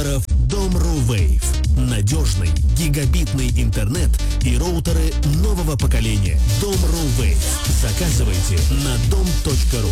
Дом.ру Wave. Надежный гигабитный интернет и роутеры нового поколения. Дом.ру Wave. Заказывайте на dom.ru.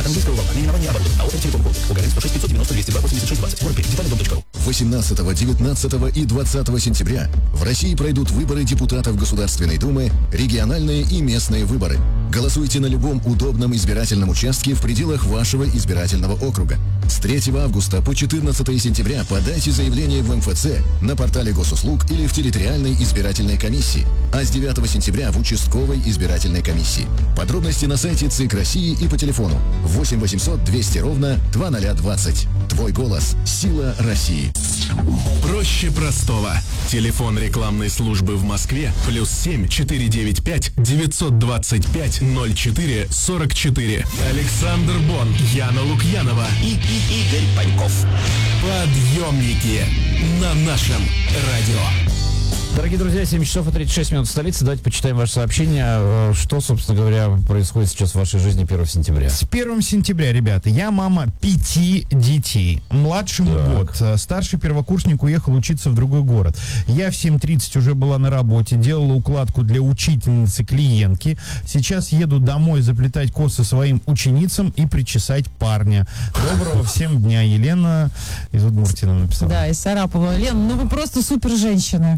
18, 19 и 20 сентября в России пройдут выборы депутатов Государственной Думы, региональные и местные выборы. Голосуйте на любом удобном избирательном участке в пределах вашего избирательного округа. С 3 августа по 14 сентября подайте заявление в МФЦ, на портале госуслуг или в территориальной избирательной комиссии, а с 9 сентября в участковой избирательной комиссии. Подробности на сайте ЦИК России и по телефону 8 800 200 ровно 2020. Твой голос – сила России. Проще простого. Телефон рекламной службы в Москве +7 495 925 04 44. Александр Бон, Яна Лукьянова и Игорь Паньков. Подъемники на нашем радио. Дорогие друзья, 7 часов и 36 минут в столице. Давайте почитаем ваше сообщение. Что, собственно говоря, происходит сейчас в вашей жизни 1 сентября? С 1 сентября, ребята, я мама 5 детей. Младшему год. Старший первокурсник уехал учиться в другой город. Я в 7:30 уже была на работе, делала укладку для учительницы-клиентки. Сейчас еду домой заплетать косы своим ученицам и причесать парня. Доброго всем дня. Елена из Удмуртии нам написала. Да, из Сарапова. Лен, ну вы просто супер женщина.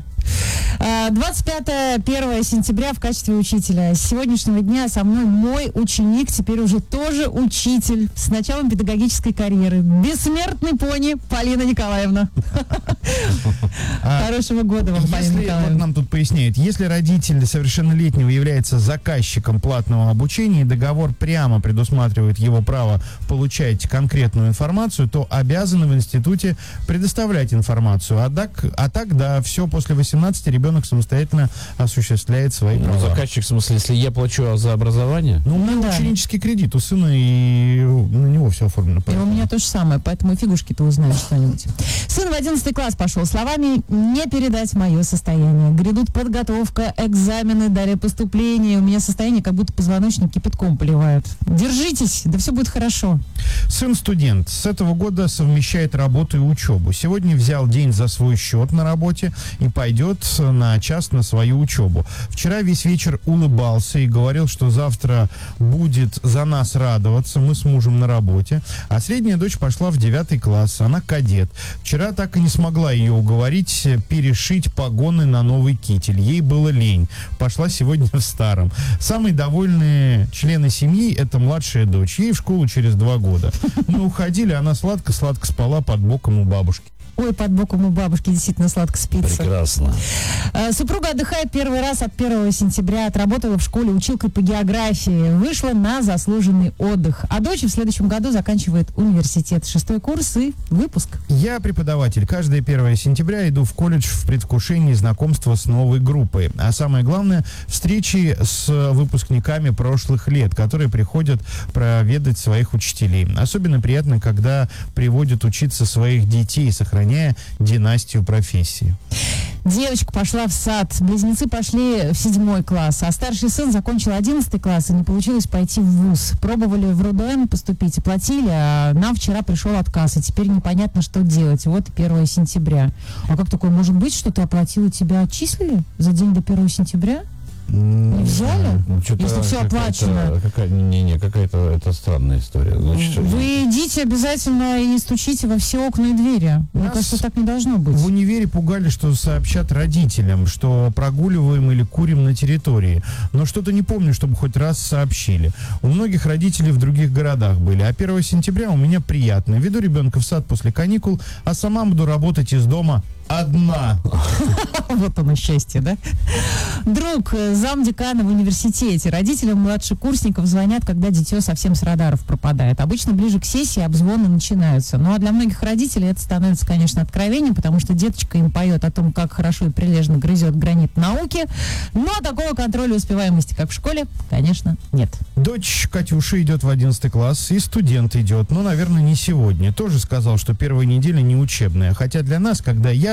25-1 сентября в качестве учителя. С сегодняшнего дня со мной мой ученик, теперь уже тоже учитель, с началом педагогической карьеры. Бессмертный пони Полина Николаевна. Хорошего года вам, Полина Николаевна. Вот нам тут поясняют, если родитель совершеннолетнего является заказчиком платного обучения, и договор прямо предусматривает его право получать конкретную информацию, то обязаны в институте предоставлять информацию. А так, да, все после 18 ребенок самостоятельно осуществляет свои права. Заказчик, в смысле, если я плачу за образование? Ну, у меня ученический кредит у сына, и на него все оформлено. И у меня то же самое, поэтому и фигушки-то узнаешь что-нибудь. Сын в 11 класс пошел. Словами не передать мое состояние. Грядут подготовка, экзамены, далее поступление. У меня состояние, как будто позвоночник кипятком поливают. Держитесь, да все будет хорошо. Сын студент. С этого года совмещает работу и учебу. Сегодня взял день за свой счет на работе и пойдет на час на свою учебу. Вчера весь вечер улыбался и говорил, что завтра будет за нас радоваться. Мы с мужем на работе. А средняя дочь пошла в 9 класс. Она кадет. Вчера так и не смогла ее уговорить перешить погоны на новый китель. Ей было лень. Пошла сегодня в старом. Самые довольные члены семьи — это младшая дочь. Ей в школу через 2 года. Мы уходили, она сладко-сладко спала под боком у бабушки. Ой, под боком у бабушки действительно сладко спится. Прекрасно. Супруга отдыхает первый раз от 1 сентября. Отработала в школе училкой по географии. Вышла на заслуженный отдых. А дочь в следующем году заканчивает университет. 6 курс и выпуск. Я преподаватель. Каждое 1 сентября иду в колледж в предвкушении знакомства с новой группой. А самое главное, встречи с выпускниками прошлых лет, которые приходят проведать своих учителей. Особенно приятно, когда приводят учиться своих детей, сохраняя династию профессии. Девочка пошла в сад, близнецы пошли в 7 класс, а старший сын закончил 11 класс и не получилось пойти в вуз. Пробовали в РУДН поступить, оплатили, а нам вчера пришел отказ, и теперь непонятно, что делать. Вот 1 сентября. А как такое может быть, что ты оплатил и тебя отчислили за день до 1 сентября? Не взяли? Если все оплачено. Какая-то это странная история. Значит, вы идите обязательно и стучите во все окна и двери. Мне кажется, так не должно быть. В универе пугали, что сообщат родителям, что прогуливаем или курим на территории. Но что-то не помню, чтобы хоть раз сообщили. У многих родителей в других городах были. А 1 сентября у меня приятно. Веду ребенка в сад после каникул, а сама буду работать из дома одна. Вот оно счастье, да? Друг, замдекана в университете. Родителям младшекурсников звонят, когда дитё совсем с радаров пропадает. Обычно ближе к сессии обзвоны начинаются. Ну а для многих родителей это становится, конечно, откровением, потому что деточка им поет о том, как хорошо и прилежно грызет гранит науки. Но такого контроля успеваемости, как в школе, конечно, нет. Дочь Катюши идет в 11 класс, и студент идет, но, наверное, не сегодня. Тоже сказал, что первая неделя не учебная. Хотя для нас, когда я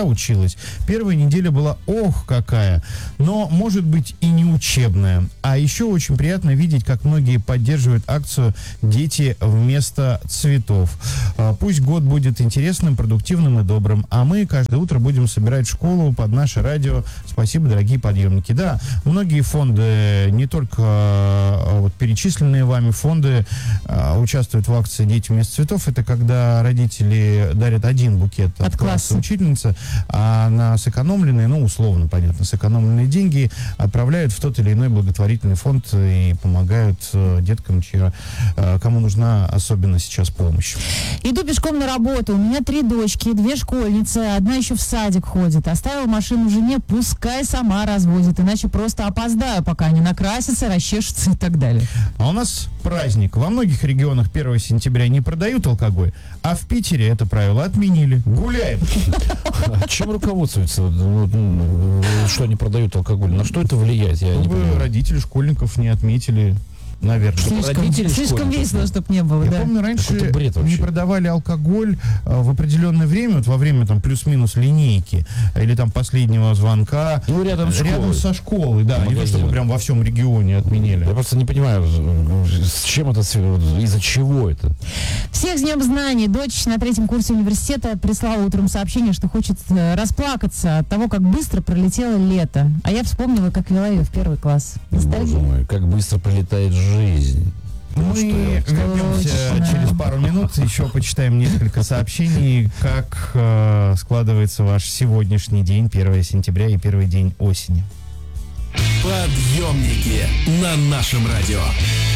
я училась, первая неделя была ох какая, но может быть и не учебная. А еще очень приятно видеть, как многие поддерживают акцию «Дети вместо цветов». Пусть год будет интересным, продуктивным и добрым, а мы каждое утро будем собирать в школу под наше радио. Спасибо, дорогие подъемники. Да, многие фонды, не только вот перечисленные вами фонды, участвуют в акции «Дети вместо цветов». Это когда родители дарят один букет от класса учительницы, а на сэкономленные, ну, условно, понятно, сэкономленные деньги отправляют в тот или иной благотворительный фонд и помогают деткам, кому нужна особенно сейчас помощь. Иду пешком на работу. У меня 3 дочки, 2 школьницы, одна еще в садик ходит. Оставила машину жене, пускай сама развозит, иначе просто опоздаю, пока они накрасятся, расчешутся и так далее. А у нас праздник. Во многих регионах 1 сентября не продают алкоголь, а в Питере это правило отменили. Гуляем! А чем руководствуются? Что они продают алкоголь? На что это влияет? Я не понимаю. Родители школьников не отметили. Наверное. Слишком весело, чтобы не было, Я да. помню, раньше бред не продавали алкоголь в определенное время, вот во время там плюс-минус линейки или там последнего звонка. Ну, рядом со школой, да. Не то, чтобы прям во всем регионе отменили. Я просто не понимаю, с чем это, из-за чего это? Всех с Днем Знаний. Дочь на 3-м курсе университета прислала утром сообщение, что хочет расплакаться от того, как быстро пролетело лето. А я вспомнила, как вела ее в 1 класс. Боже мой, как быстро пролетает жизнь. Мы вернемся через пару минут, еще почитаем несколько сообщений, как складывается ваш сегодняшний день, 1 сентября и первый день осени. Подъемники на нашем радио.